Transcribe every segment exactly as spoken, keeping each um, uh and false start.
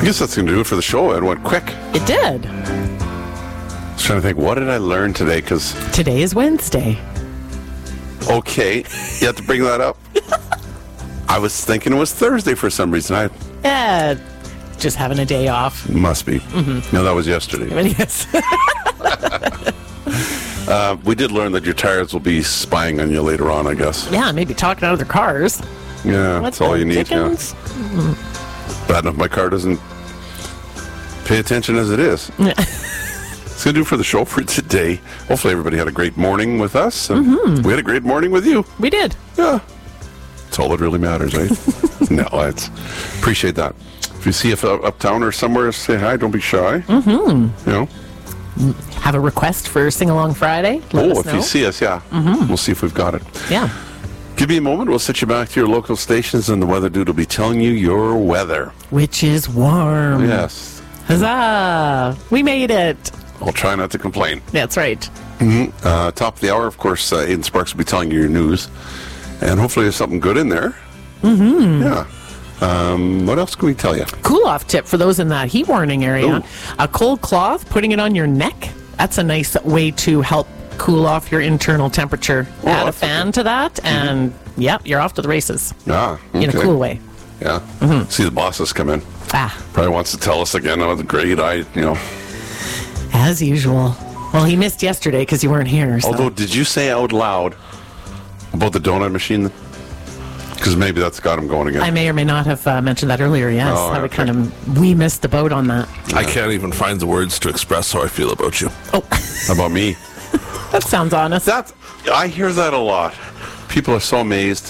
guess that's going to do it for the show. It went quick. It did. I was trying to think, what did I learn today? Because Today is Wednesday. okay, you have to bring that up. I was thinking it was Thursday for some reason. I Yeah, just having a day off. must be. Mm-hmm. No, that was yesterday. But yes. Uh, we did learn that your tires will be spying on you later on, I guess. Yeah, maybe talking out of their cars. Yeah, What that's all the you need. Yeah. dickens? Bad enough my car doesn't pay attention as it is. It's going to do for the show for today. Hopefully everybody had a great morning with us. And Mm-hmm. we had a great morning with you. We did. Yeah. That's all that really matters, right? No, it's appreciate that. If you see us up- uptown or somewhere, say hi. Don't be shy. Mm-hmm. You know. Have a request for Sing Along Friday? Let Oh, us if know. you see us, yeah. Mm-hmm. We'll see if we've got it. Yeah. Give me a moment. We'll set you back to your local stations, and the weather dude will be telling you your weather. Which is warm. Yes. Huzzah! We made it. I'll try not to complain. That's right. Uh, top of the hour, of course, uh, Aidan Sparks will be telling you your news. And hopefully there's something good in there. Mm-hmm. Yeah. Um, what else can we tell you? Cool off tip for those in that heat warning area. Ooh. A cold cloth, putting it on your neck. That's a nice way to help cool off your internal temperature. Oh, Add a that's fan to that, and yep, you're off to the races Ah, okay. in a cool way. Yeah. See the bosses come in. Ah, Probably wants to tell us again about the grade I, you know. as usual. Well, he missed yesterday because you weren't here. So. Although, did you say out loud about the donut machine? Because maybe that's got him going again. I may or may not have uh, mentioned that earlier. Yes, Oh, how we okay. kind of we missed the boat on that. I can't even find the words to express how I feel about you. Oh, How about me? that sounds honest. That's, I hear that a lot. People are so amazed.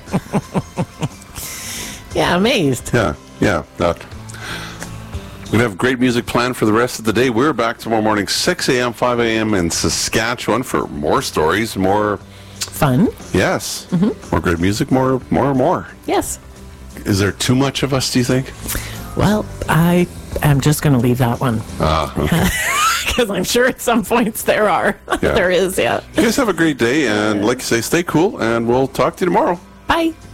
Yeah, amazed. Yeah, yeah. That. We're going to have great music planned for the rest of the day. We're back tomorrow morning, six a.m., five a.m. in Saskatchewan for more stories, more, Fun. yes, more great music, more, more, more. Yes. Is there too much of us, do you think? Well, I am just going to leave that one Ah, okay. because I'm sure at some points there are. Yeah. There is. Yeah. You guys have a great day, and like you say, stay cool, and we'll talk to you tomorrow. Bye.